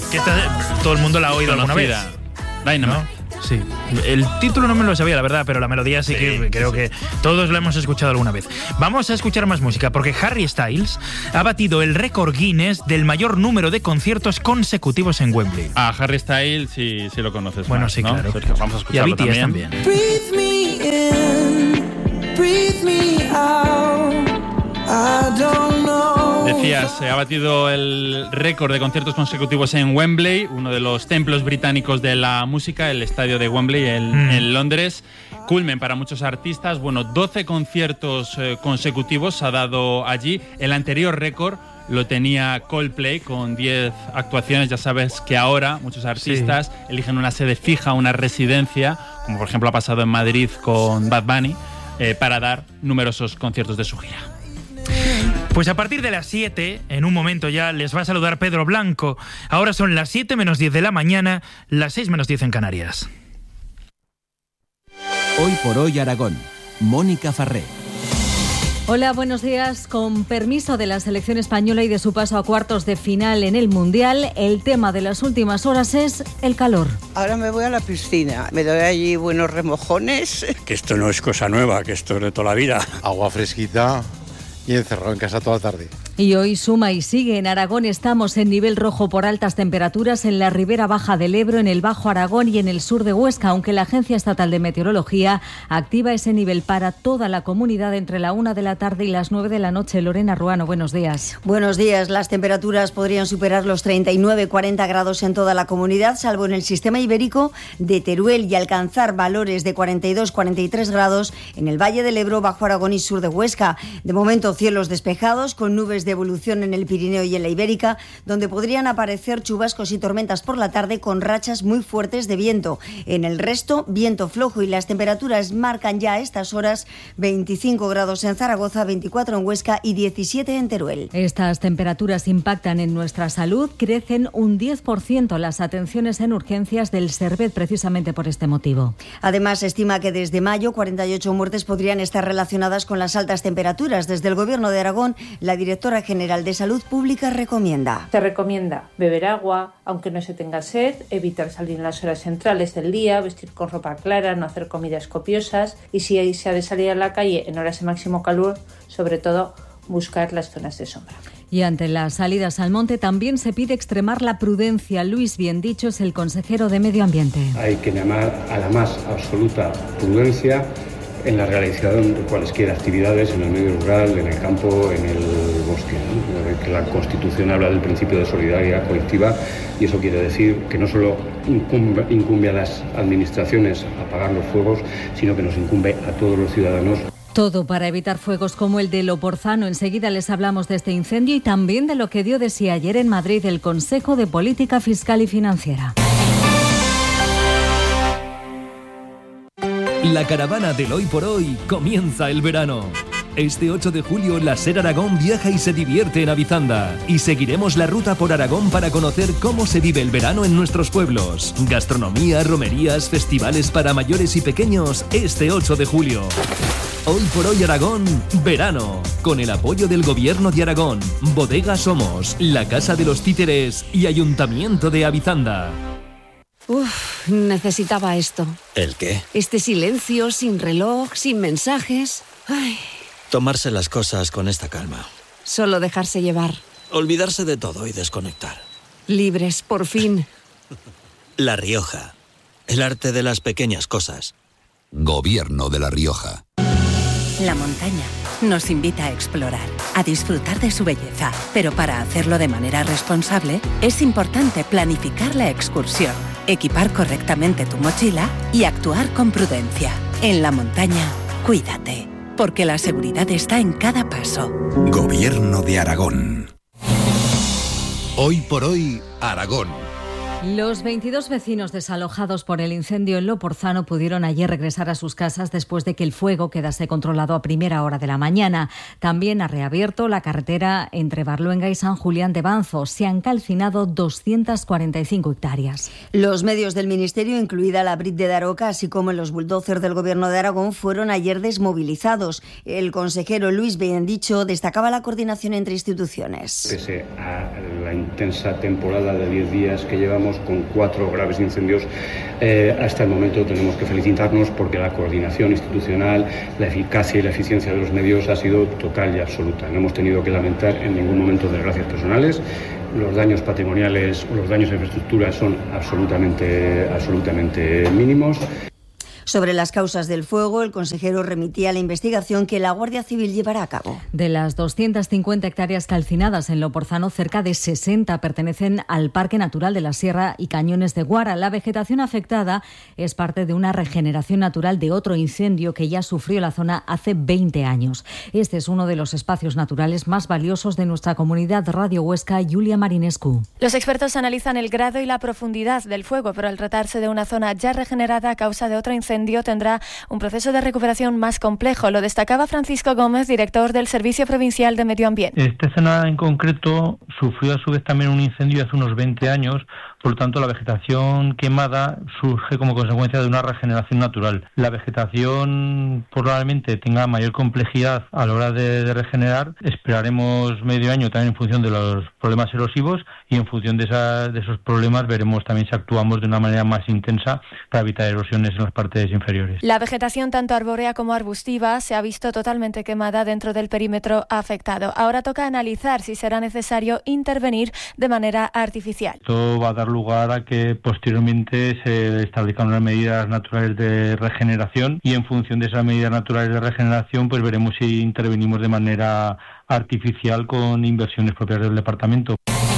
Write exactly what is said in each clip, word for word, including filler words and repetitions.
que esta, todo el mundo la ha oído alguna vez. Dynamite. ¿No? Sí, el título no me lo sabía, la verdad, pero la melodía sí, sí que creo sí. que todos lo hemos escuchado alguna vez. Vamos a escuchar más música, porque Harry Styles ha batido el récord Guinness del mayor número de conciertos consecutivos en Wembley. Ah, Harry Styles sí, sí lo conoces Bueno, más, sí, ¿no? claro. Sergio, vamos a escucharlo y a B T S también. también. Breathe me in, breathe me out. I don't know. Decías, se ha batido el récord de conciertos consecutivos en Wembley, uno de los templos británicos de la música, el estadio de Wembley en, mm. en Londres. Culmen para muchos artistas. Bueno, doce conciertos eh, consecutivos ha dado allí. El anterior récord lo tenía Coldplay con diez actuaciones. Ya sabes que ahora muchos artistas sí. eligen una sede fija, una residencia, como por ejemplo ha pasado en Madrid con Bad Bunny, eh, para dar numerosos conciertos de su gira. Pues a partir de las siete, en un momento ya, les va a saludar Pedro Blanco. Ahora son las siete menos diez de la mañana, las seis menos diez en Canarias. Hoy por hoy Aragón. Mónica Farré. Hola, buenos días. Con permiso de la selección española y de su paso a cuartos de final en el Mundial, el tema de las últimas horas es el calor. Ahora me voy a la piscina, me doy allí buenos remojones. Que esto no es cosa nueva, que esto es de toda la vida. Agua fresquita y encerrado en casa toda la tarde. Y hoy suma y sigue. En Aragón estamos en nivel rojo por altas temperaturas en la ribera baja del Ebro, en el Bajo Aragón y en el sur de Huesca, aunque la Agencia Estatal de Meteorología activa ese nivel para toda la comunidad entre la una de la tarde y las nueve de la noche. Lorena Ruano, buenos días. Buenos días. Las temperaturas podrían superar los treinta y nueve a cuarenta grados en toda la comunidad, salvo en el sistema ibérico de Teruel, y alcanzar valores de cuarenta y dos a cuarenta y tres grados en el Valle del Ebro, Bajo Aragón y sur de Huesca. De momento, cielos despejados con nubes de evolución en el Pirineo y en la Ibérica, donde podrían aparecer chubascos y tormentas por la tarde con rachas muy fuertes de viento. En el resto, viento flojo, y las temperaturas marcan ya a estas horas veinticinco grados en Zaragoza, veinticuatro en Huesca y diecisiete en Teruel. Estas temperaturas impactan en nuestra salud. Crecen un diez por ciento las atenciones en urgencias del Servet precisamente por este motivo. Además, se estima que desde mayo cuarenta y ocho muertes podrían estar relacionadas con las altas temperaturas. Desde el Gobierno de Aragón, la directora general de Salud Pública recomienda. Se recomienda beber agua, aunque no se tenga sed, evitar salir en las horas centrales del día, vestir con ropa clara, no hacer comidas copiosas y si se ha de salir a la calle en horas de máximo calor, sobre todo buscar las zonas de sombra. Y ante las salidas al monte también se pide extremar la prudencia. Luis Biendicho es el consejero de Medio Ambiente. Hay que llamar a la más absoluta prudencia en la realización de cualesquiera actividades en el medio rural, en el campo, en el bosque, ¿no? Que la Constitución habla del principio de solidaridad colectiva y eso quiere decir que no solo incumbe, incumbe a las administraciones apagar los fuegos, sino que nos incumbe a todos los ciudadanos. Todo para evitar fuegos como el de Loporzano. Enseguida les hablamos de este incendio y también de lo que dio de sí ayer en Madrid el Consejo de Política Fiscal y Financiera. La caravana del Hoy por Hoy comienza el verano. Este ocho de julio, la SER Aragón viaja y se divierte en Avizanda. Y seguiremos la ruta por Aragón para conocer cómo se vive el verano en nuestros pueblos. Gastronomía, romerías, festivales para mayores y pequeños este ocho de julio. Hoy por Hoy Aragón, verano. Con el apoyo del Gobierno de Aragón, Bodega Somos, la Casa de los Títeres y Ayuntamiento de Avizanda. Uf, necesitaba esto. ¿El qué? Este silencio, sin reloj, sin mensajes. Ay. Tomarse las cosas con esta calma. Solo dejarse llevar. Olvidarse de todo y desconectar. Libres, por fin. La Rioja. El arte de las pequeñas cosas. Gobierno de La Rioja. La montaña nos invita a explorar, a disfrutar de su belleza, pero para hacerlo de manera responsable es importante planificar la excursión, equipar correctamente tu mochila y actuar con prudencia. En la montaña, cuídate, porque la seguridad está en cada paso. Gobierno de Aragón. Hoy por Hoy, Aragón. Los veintidós vecinos desalojados por el incendio en Loporzano pudieron ayer regresar a sus casas después de que el fuego quedase controlado a primera hora de la mañana. También ha reabierto la carretera entre Barluenga y San Julián de Banzo. Se han calcinado doscientas cuarenta y cinco hectáreas. Los medios del Ministerio, incluida la Brit de Daroca, así como los bulldozers del Gobierno de Aragón, fueron ayer desmovilizados. El consejero Luis Bendicho destacaba la coordinación entre instituciones. Pese a la intensa temporada de diez días que llevamos con cuatro graves incendios, eh, hasta el momento tenemos que felicitarnos porque la coordinación institucional, la eficacia y la eficiencia de los medios ha sido total y absoluta. No hemos tenido que lamentar en ningún momento desgracias personales. Los daños patrimoniales o los daños de infraestructura son absolutamente, absolutamente mínimos. Sobre las causas del fuego, el consejero remitía la investigación que la Guardia Civil llevará a cabo. De las doscientas cincuenta hectáreas calcinadas en Loporzano, cerca de sesenta pertenecen al Parque Natural de la Sierra y Cañones de Guara. La vegetación afectada es parte de una regeneración natural de otro incendio que ya sufrió la zona hace veinte años. Este es uno de los espacios naturales más valiosos de nuestra comunidad. Radio Huesca, Julia Marinescu. Los expertos analizan el grado y la profundidad del fuego, pero al tratarse de una zona ya regenerada a causa de otro incendio, tendrá un proceso de recuperación más complejo. Lo destacaba Francisco Gómez, director del Servicio Provincial de Medio Ambiente. Esta zona en concreto sufrió a su vez también un incendio hace unos veinte años, por lo tanto la vegetación quemada surge como consecuencia de una regeneración natural. La vegetación probablemente tenga mayor complejidad a la hora de, de regenerar. Esperaremos medio año también en función de los problemas erosivos y en función de, esa, de esos problemas veremos también si actuamos de una manera más intensa para evitar erosiones en las partes inferiores. La vegetación tanto arbórea como arbustiva se ha visto totalmente quemada dentro del perímetro afectado. Ahora toca analizar si será necesario intervenir de manera artificial. Esto va a dar lugar a que posteriormente se establezcan unas medidas naturales de regeneración y en función de esas medidas naturales de regeneración pues veremos si intervenimos de manera artificial con inversiones propias del departamento.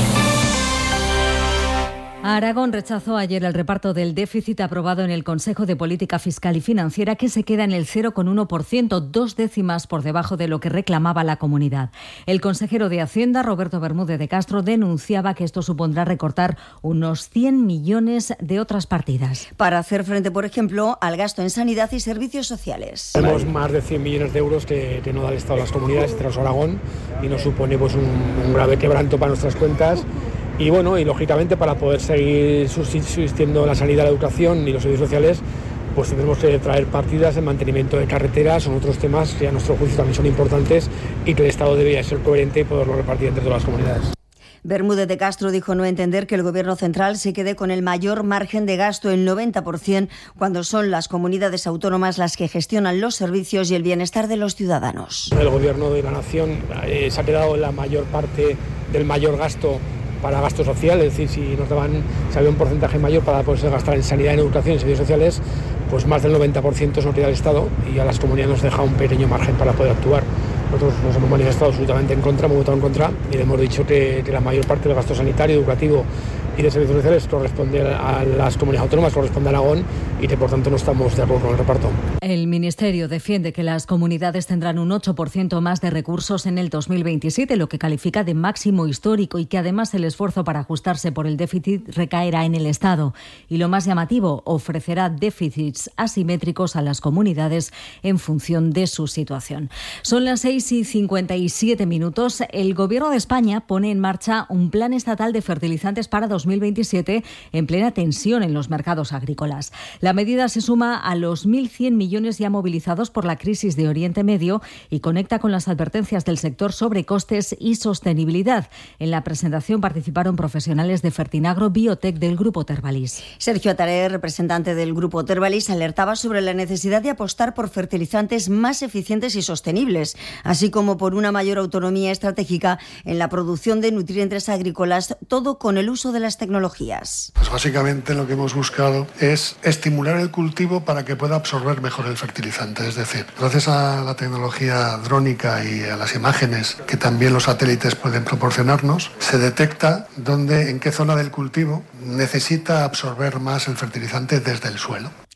Aragón rechazó ayer el reparto del déficit aprobado en el Consejo de Política Fiscal y Financiera, que se queda en el cero coma uno por ciento, dos décimas por debajo de lo que reclamaba la comunidad. El consejero de Hacienda, Roberto Bermúdez de Castro, denunciaba que esto supondrá recortar unos cien millones de otras partidas. Para hacer frente, por ejemplo, al gasto en sanidad y servicios sociales. Tenemos más de cien millones de euros que, que no da el Estado a las comunidades tras Aragón y nos supone pues, un, un grave quebranto para nuestras cuentas. Y bueno, y lógicamente para poder seguir subsistiendo la sanidad, la educación y los servicios sociales, pues tendremos que traer partidas en mantenimiento de carreteras, son otros temas que a nuestro juicio también son importantes y que el Estado debería ser coherente y poderlo repartir entre todas las comunidades. Bermúdez de Castro dijo no entender que el Gobierno central se quede con el mayor margen de gasto, el noventa por ciento, cuando son las comunidades autónomas las que gestionan los servicios y el bienestar de los ciudadanos. El Gobierno de la Nación eh, se ha quedado la mayor parte del mayor gasto para gasto social, es decir, si nos daban, si había un porcentaje mayor para poderse gastar en sanidad, en educación y servicios sociales, pues más del noventa por ciento se lo queda el Estado y a las comunidades nos deja un pequeño margen para poder actuar. Nosotros nos hemos manifestado absolutamente en contra, hemos votado en contra y le hemos dicho que, que la mayor parte del gasto sanitario, educativo y de servicios sociales corresponde a las comunidades autónomas, corresponde a Aragón y que por tanto no estamos de acuerdo con el reparto. El Ministerio defiende que las comunidades tendrán un ocho por ciento más de recursos en el dos mil veintisiete, lo que califica de máximo histórico, y que además el esfuerzo para ajustarse por el déficit recaerá en el Estado. Y lo más llamativo, ofrecerá déficits asimétricos a las comunidades en función de su situación. Son las seis y cincuenta y siete minutos. El Gobierno de España pone en marcha un plan estatal de fertilizantes para dos mil veintisiete en plena tensión en los mercados agrícolas. La medida se suma a los mil cien millones ya movilizados por la crisis de Oriente Medio y conecta con las advertencias del sector sobre costes y sostenibilidad. En la presentación participaron profesionales de Fertinagro Biotech del Grupo Tervalis. Sergio Ataré, representante del Grupo Tervalis, alertaba sobre la necesidad de apostar por fertilizantes más eficientes y sostenibles, así como por una mayor autonomía estratégica en la producción de nutrientes agrícolas, todo con el uso de las tecnologías. Pues básicamente lo que hemos buscado es estimular el cultivo para que pueda absorber mejor el fertilizante. Es decir, gracias a la tecnología drónica y a las imágenes que también los satélites pueden proporcionarnos, se detecta dónde, en qué zona del cultivo necesita absorber más el fertilizante desde el suelo.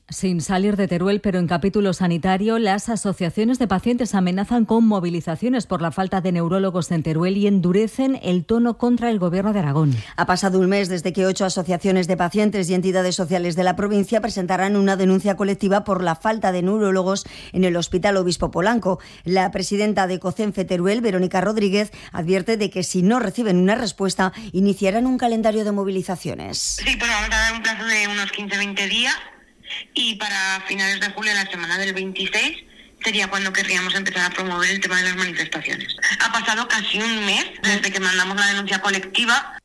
Sin salir de Teruel, pero en capítulo sanitario, las asociaciones de pacientes amenazan con movilizaciones por la falta de neurólogos en Teruel y endurecen el tono contra el Gobierno de Aragón. Ha pasado un mes desde que ocho asociaciones de pacientes y entidades sociales de la provincia presentarán una denuncia colectiva por la falta de neurólogos en el Hospital Obispo Polanco. La presidenta de COCENFE Teruel, Verónica Rodríguez, advierte de que si no reciben una respuesta, iniciarán un calendario de movilizaciones. Sí, pues vamos a dar un plazo de unos quince a veinte días. Y para finales de julio, la semana del veintiséis, sería cuando querríamos empezar a promover el tema de las manifestaciones. Ha pasado casi un mes desde que mandamos la denuncia colectiva.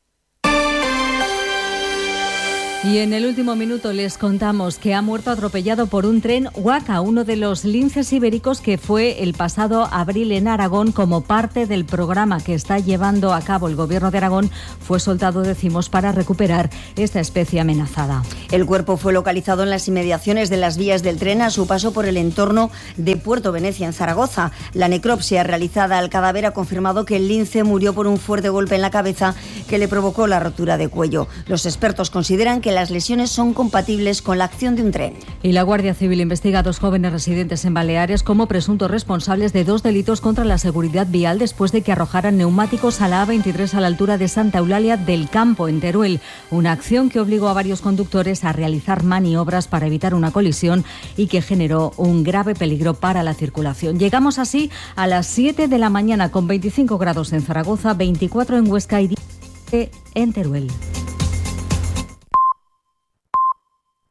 Y en el último minuto les contamos que ha muerto atropellado por un tren Huaca, uno de los linces ibéricos que fue el pasado abril en Aragón como parte del programa que está llevando a cabo el Gobierno de Aragón. Fue soltado, decimos, para recuperar esta especie amenazada. El cuerpo fue localizado en las inmediaciones de las vías del tren a su paso por el entorno de Puerto Venecia, en Zaragoza. La necropsia realizada al cadáver ha confirmado que el lince murió por un fuerte golpe en la cabeza que le provocó la rotura de cuello. Los expertos consideran que las lesiones son compatibles con la acción de un tren. Y la Guardia Civil investiga a dos jóvenes residentes en Baleares como presuntos responsables de dos delitos contra la seguridad vial después de que arrojaran neumáticos a la A veintitrés a la altura de Santa Eulalia del Campo, en Teruel. Una acción que obligó a varios conductores a realizar maniobras para evitar una colisión y que generó un grave peligro para la circulación. Llegamos así a las siete de la mañana con veinticinco grados en Zaragoza, veinticuatro en Huesca y diez en Teruel.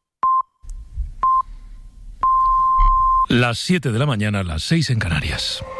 Las siete de la mañana, las seis en Canarias.